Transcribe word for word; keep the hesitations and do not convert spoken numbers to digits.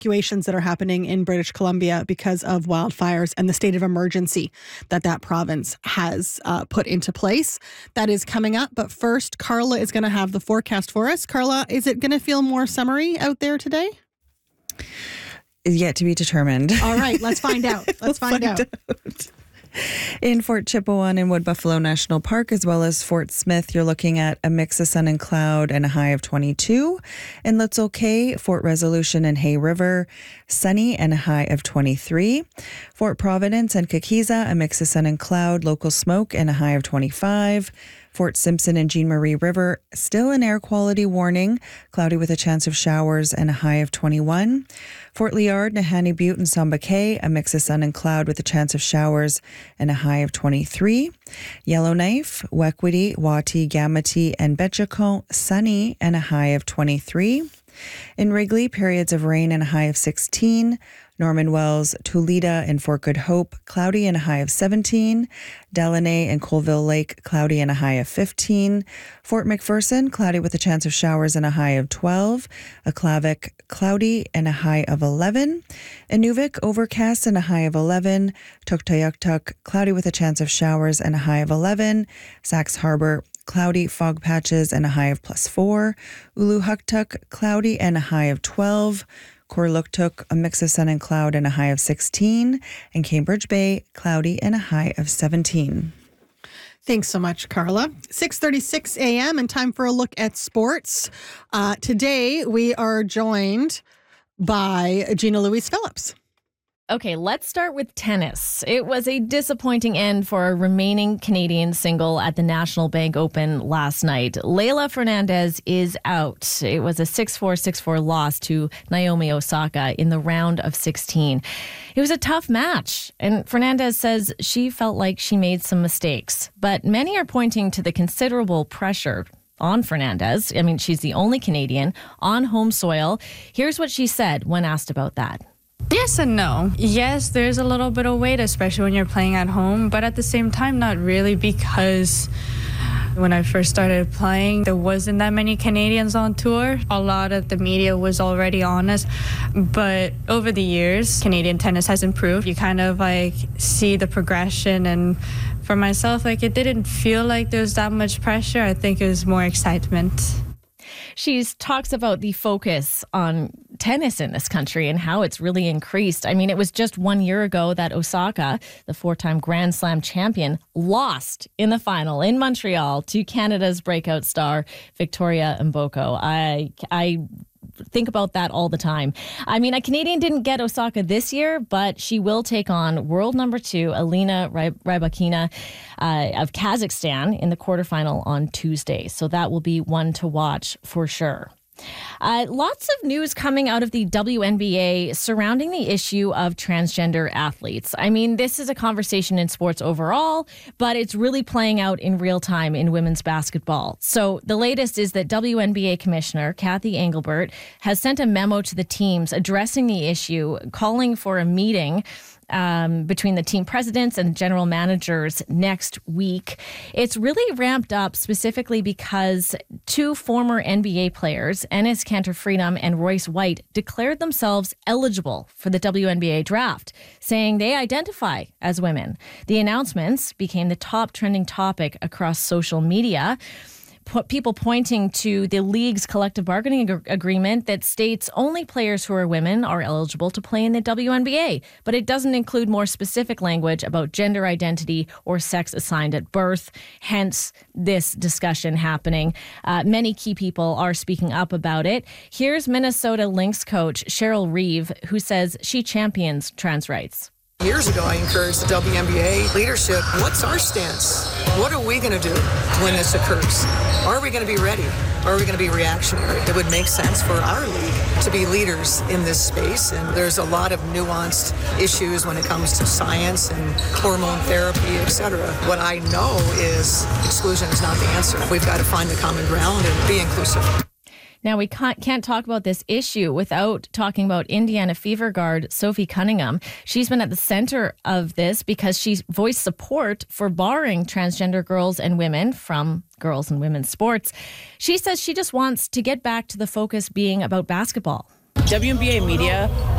evacuations that are happening in British Columbia because of wildfires and the state of emergency that that province has uh, put into place. That is coming up. But first, Carla is going to have the forecast for us. Carla, is it going to feel more summery out there today? Yet to be determined. All right, let's find out. Let's we'll find, find out. out. In Fort Chipewyan and Wood Buffalo National Park, as well as Fort Smith, you're looking at a mix of sun and cloud and a high of twenty-two. In Little Cay, Fort Resolution and Hay River, sunny and a high of twenty-three. Fort Providence and Kakiza, a mix of sun and cloud, local smoke and a high of twenty-five. Fort Simpson and Jean Marie River, still an air quality warning, cloudy with a chance of showers and a high of twenty-one. Fort Liard, Nahanni Butte and Samba Cay, a mix of sun and cloud with a chance of showers and a high of twenty-three. Yellowknife, Wequity, Wati, Gamity and Betchacon, sunny and a high of twenty-three. In Wrigley, periods of rain and a high of sixteen. Norman Wells, Tulita and Fort Good Hope, cloudy and a high of seventeen. Delaney and Colville Lake, cloudy and a high of fifteen. Fort McPherson, cloudy with a chance of showers and a high of twelve. Aklavik, cloudy and a high of eleven. Inuvik, overcast and a high of eleven. Tuktoyaktuk, cloudy with a chance of showers and a high of eleven. Sax Harbor, cloudy, fog patches and a high of plus four. Uluhuktuk, cloudy and a high of twelve. Korluktuk, a mix of sun and cloud and a high of sixteen. And Cambridge Bay, cloudy and a high of seventeen. Thanks so much, Carla. six thirty-six a.m. and time for a look at sports. Uh, today, we are joined by Gina Louise Phillips. Okay, let's start with tennis. It was a disappointing end for a remaining Canadian single at the National Bank Open last night. Leylah Fernandez is out. It was a six four, six four loss to Naomi Osaka in the round of sixteen. It was a tough match, and Fernandez says she felt like she made some mistakes. But many are pointing to the considerable pressure on Fernandez. I mean, she's the only Canadian on home soil. Here's what she said when asked about that. Yes and no. Yes, there's a little bit of weight, especially when you're playing at home, but at the same time, not really, because when I first started playing, there wasn't that many Canadians on tour. A lot of the media was already on us, but over the years, Canadian tennis has improved. You kind of like see the progression, and for myself, like it didn't feel like there was that much pressure. I think it was more excitement. She talks about the focus on tennis in this country and how it's really increased. I mean, it was just one year ago that Osaka, the four-time Grand Slam champion, lost in the final in Montreal to Canada's breakout star, Victoria Mboko. I, I think about that all the time. I mean, a Canadian didn't get Osaka this year, but she will take on world number two, Alina Rybakina uh, of Kazakhstan in the quarterfinal on Tuesday. So that will be one to watch for sure. Uh, lots of news coming out of the W N B A surrounding the issue of transgender athletes. I mean, this is a conversation in sports overall, but it's really playing out in real time in women's basketball. So the latest is that W N B A Commissioner Kathy Engelbert has sent a memo to the teams addressing the issue, calling for a meeting Um, between the team presidents and general managers next week. It's really ramped up specifically because two former N B A players, Enes Kanter Freedom and Royce White, declared themselves eligible for the W N B A draft, saying they identify as women. The announcements became the top trending topic across social media. People pointing to the league's collective bargaining ag- agreement that states only players who are women are eligible to play in the W N B A, but it doesn't include more specific language about gender identity or sex assigned at birth, hence this discussion happening. Uh, many key people are speaking up about it. Here's Minnesota Lynx coach Cheryl Reeve, who says she champions trans rights. Years ago, I encouraged the W N B A leadership. What's our stance? What are we going to do when this occurs? Are we going to be ready? Are we going to be reactionary? It would make sense for our league to be leaders in this space. And there's a lot of nuanced issues when it comes to science and hormone therapy, et cetera. What I know is exclusion is not the answer. We've got to find the common ground and be inclusive. Now, we can't, can't talk about this issue without talking about Indiana Fever guard Sophie Cunningham. She's been at the center of this because she's voiced support for barring transgender girls and women from girls and women's sports. She says she just wants to get back to the focus being about basketball. W N B A media